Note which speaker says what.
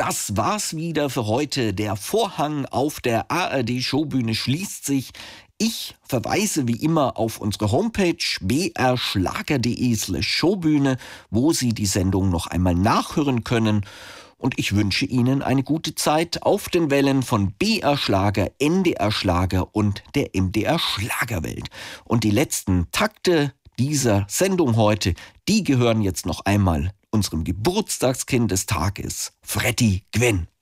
Speaker 1: Das war's wieder für heute. Der Vorhang auf der ARD-Showbühne schließt sich. Ich verweise wie immer auf unsere Homepage brschlager.de/Showbühne, wo Sie die Sendung noch einmal nachhören können. Und ich wünsche Ihnen eine gute Zeit auf den Wellen von BR Schlager, NDR Schlager und der MDR Schlagerwelt. Und die letzten Takte dieser Sendung heute, die gehören jetzt noch einmal unserem Geburtstagskind des Tages, Freddie Gwen.